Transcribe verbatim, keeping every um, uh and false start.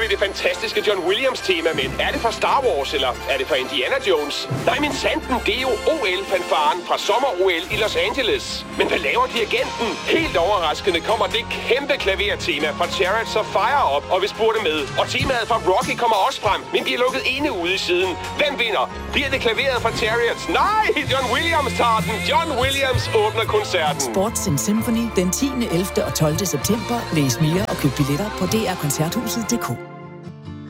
selvfølgelig det fantastiske John Williams-tema, men er det fra Star Wars, eller er det fra Indiana Jones? Nej, men sanden, det er jo O L-fanfaren fra sommer-O L i Los Angeles. Men hvad laver dirigenten? Helt overraskende kommer det kæmpe klavertema fra Chariots of Fire op, og vi spurgte med. Og temaet fra Rocky kommer også frem, men bliver lukket ene ude i siden. Hvem vinder? Bliver det klaveret fra Chariots? Nej, John Williams tager den. John Williams åbner koncerten. Sports in Symphony den tiende, ellevte og tolvte september. Læs mere og køb billetter på d r koncerthuset punktum d k.